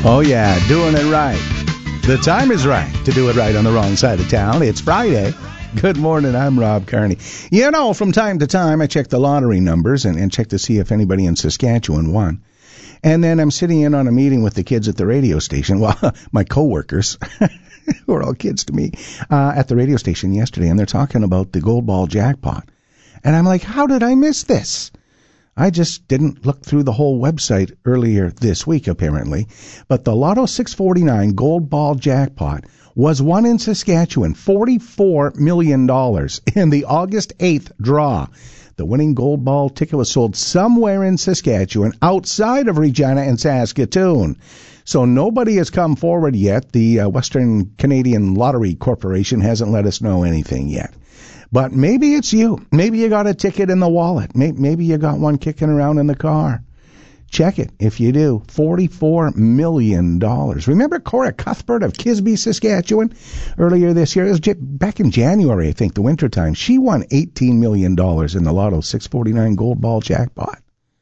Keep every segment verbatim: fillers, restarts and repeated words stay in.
Oh, yeah, doing it right. The time is right to do it right on the wrong side of town. It's Friday. Good morning, I'm Rob Carney. You know, from time to time, I check the lottery numbers and, and check to see if anybody in Saskatchewan won. And then I'm sitting in on a meeting with the kids at the radio station, well, my coworkers, who are all kids to me, uh, at the radio station yesterday, and they're talking about the Gold Ball jackpot. And I'm like, how did I miss this? I just didn't look through the whole website earlier this week, apparently. But the Lotto six forty-nine Gold Ball jackpot was won in Saskatchewan, forty-four million dollars in the August eighth draw. The winning Gold Ball ticket was sold somewhere in Saskatchewan outside of Regina and Saskatoon. So nobody has come forward yet. The uh, Western Canadian Lottery Corporation hasn't let us know anything yet. But maybe it's you. Maybe you got a ticket in the wallet. Maybe you got one kicking around in the car. Check it if you do. forty-four million dollars. Remember Cora Cuthbert of Kisby, Saskatchewan? Earlier this year, it was back in January, I think, the wintertime. She won eighteen million dollars in the Lotto six forty-nine Gold Ball jackpot.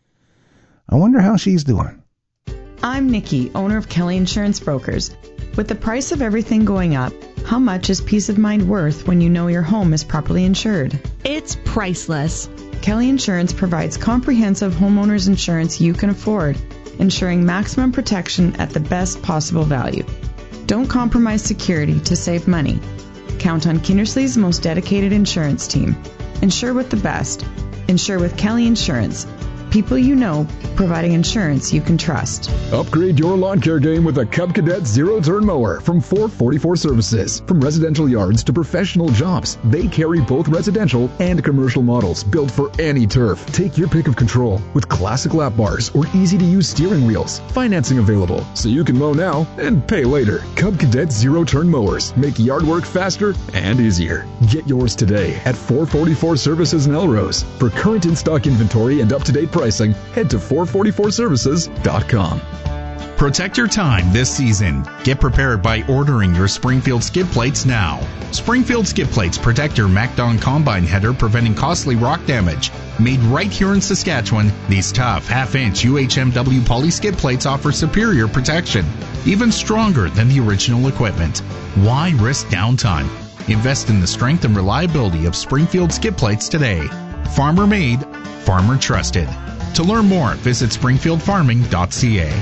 I wonder how she's doing. I'm Nikki, owner of Kelly Insurance Brokers. With the price of everything going up, how much is peace of mind worth when you know your home is properly insured? It's priceless. Kelly Insurance provides comprehensive homeowners insurance you can afford, ensuring maximum protection at the best possible value. Don't compromise security to save money. Count on Kindersley's most dedicated insurance team. Insure with the best. Insure with Kelly Insurance. People you know, providing insurance you can trust. Upgrade your lawn care game with a Cub Cadet zero-turn mower from four forty-four Services. From residential yards to professional jobs, they carry both residential and commercial models built for any turf. Take your pick of control with classic lap bars or easy-to-use steering wheels. Financing available, so you can mow now and pay later. Cub Cadet zero-turn mowers make yard work faster and easier. Get yours today at four forty-four Services in Elrose. For current in-stock inventory and up-to-date pricing, head to four forty-four services dot com. Protect your time this season. Get prepared by ordering your Springfield skid plates now. Springfield skid plates protect your MacDon combine header, preventing costly rock damage. Made right here in Saskatchewan, these tough half-inch U H M W poly skid plates offer superior protection, even stronger than the original equipment. Why risk downtime? Invest in the strength and reliability of Springfield skid plates today. Farmer made, farmer trusted. To learn more, visit springfield farming dot c a.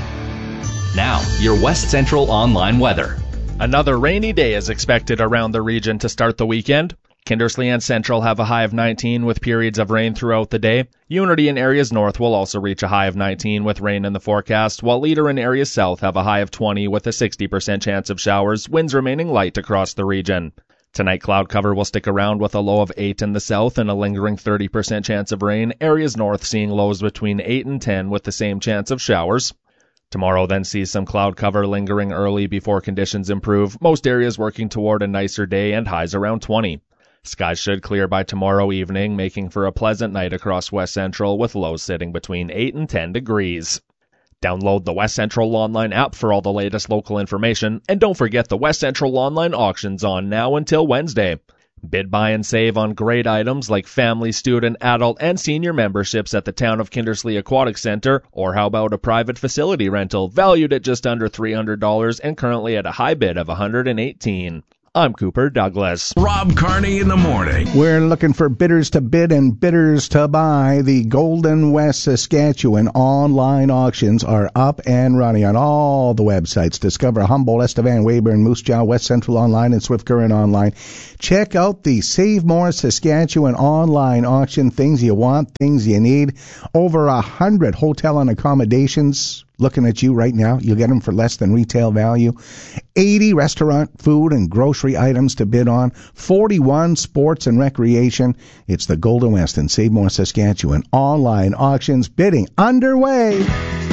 Now, your West Central online weather. Another rainy day is expected around the region to start the weekend. Kindersley and Central have a high of nineteen with periods of rain throughout the day. Unity and areas north will also reach a high of nineteen with rain in the forecast, while Leader and areas south have a high of twenty with a sixty percent chance of showers, winds remaining light across the region. Tonight, cloud cover will stick around with a low of eight in the south and a lingering thirty percent chance of rain. Areas north seeing lows between eight and ten with the same chance of showers. Tomorrow then sees some cloud cover lingering early before conditions improve. Most areas working toward a nicer day and highs around twenty. Skies should clear by tomorrow evening, making for a pleasant night across West Central with lows sitting between eight and ten degrees. Download the West Central Online app for all the latest local information, and don't forget the West Central Online auction's on now until Wednesday. Bid, buy, and save on great items like family, student, adult, and senior memberships at the Town of Kindersley Aquatic Center, or how about a private facility rental valued at just under three hundred dollars and currently at a high bid of one hundred eighteen dollars. I'm Cooper Douglas. Rob Carney in the morning. We're looking for bidders to bid and bidders to buy. The Golden West Saskatchewan online auctions are up and running on all the websites. Discover Humboldt, Estevan, Weyburn, Moose Jaw, West Central Online, and Swift Current Online. Check out the Save More Saskatchewan online auction. Things you want, things you need. Over a hundred hotel and accommodations looking at you right now. You'll get them for less than retail value. eighty restaurant, food, and grocery items to bid on. forty-one sports and recreation. It's the Golden West and Save More Saskatchewan online auctions. Bidding underway.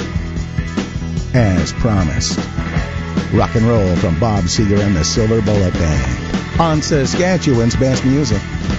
As promised. Rock and roll from Bob Seger and the Silver Bullet Band on Saskatchewan's best music.